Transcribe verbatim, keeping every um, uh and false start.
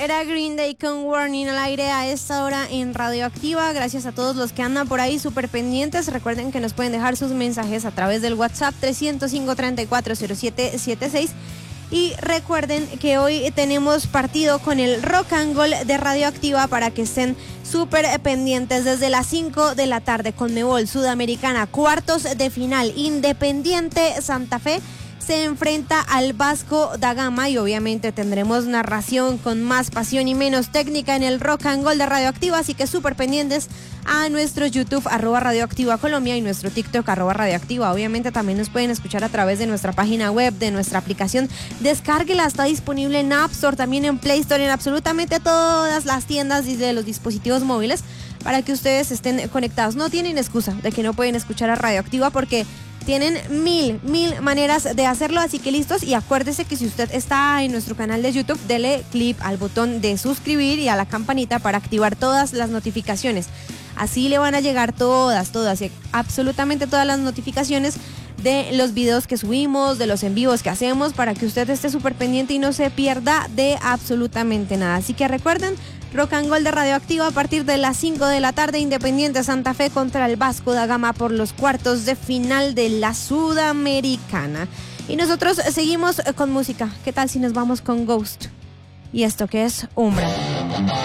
era Green Day con Warning al aire a esta hora en Radioactiva. Gracias a todos los que andan por ahí súper pendientes. Recuerden que nos pueden dejar sus mensajes a través del WhatsApp trescientos cinco, treinta y cuatro, cero siete setenta y seis. Y recuerden que hoy tenemos partido con el Rock and Roll de Radioactiva para que estén súper pendientes desde las cinco de la tarde. Conmebol Sudamericana, cuartos de final. Independiente Santa Fe se enfrenta al Vasco da Gama y obviamente tendremos narración con más pasión y menos técnica en el Rock and Roll de Radioactiva, así que súper pendientes a nuestro YouTube arroba Radioactiva Colombia y nuestro TikTok arroba Radioactiva. Obviamente también nos pueden escuchar a través de nuestra página web, de nuestra aplicación. Descárguela, está disponible en App Store, también en Play Store, en absolutamente todas las tiendas y de los dispositivos móviles para que ustedes estén conectados. No tienen excusa de que no pueden escuchar a Radioactiva porque tienen mil, mil maneras de hacerlo, así que listos. Y acuérdese que si usted está en nuestro canal de YouTube, dele clic al botón de suscribir y a la campanita para activar todas las notificaciones. Así le van a llegar todas, todas, absolutamente todas las notificaciones de los videos que subimos, de los en vivos que hacemos, para que usted esté súper pendiente y no se pierda de absolutamente nada. Así que recuerden, Rock and Roll de Radioactiva a partir de las cinco de la tarde, Independiente Santa Fe contra el Vasco da Gama por los cuartos de final de la Sudamericana. Y nosotros seguimos con música. ¿Qué tal si nos vamos con Ghost? Y esto que es Umbra.